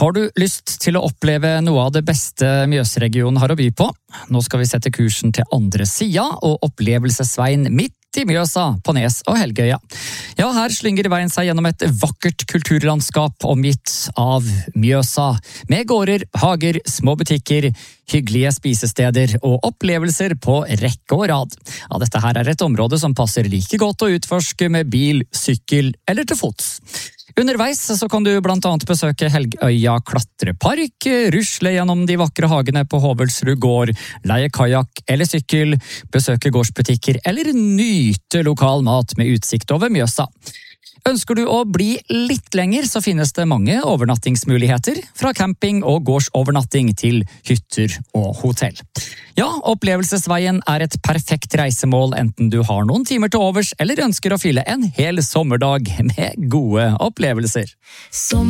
Har du lyst til å oppleve noe av det beste Mjøsregionen har å by på? Nå skal vi sette kursen til andre sida og opplevelsesveien midt i Mjøsa på Nes og Helgøya. Ja, her slynger veien seg gjennom et vakkert kulturlandskap omgitt av Mjøsa, med gårder, hager, små butikker, hyggelige spisesteder og opplevelser på rekke og rad. Ja, dette her er et område som passer like godt å utforske med bil, sykkel eller til fots. Underveis så kan du blant annet besøke Helgøya klatrepark, rusle gjennom de vakre hagene på Hovelsrud gård, leie kajak eller sykkel, besøke gårdsbutikker eller nyte lokal mat med utsikt over Mjøsa. Ønsker du å bli litt lenger, så finnes det mange overnattingsmuligheter, fra camping og gårdsovernatting til hytter og hotell. Ja, opplevelsesveien er et perfekt reisemål enten du har noen timer til overs eller ønsker å fylle en hel sommerdag med gode opplevelser.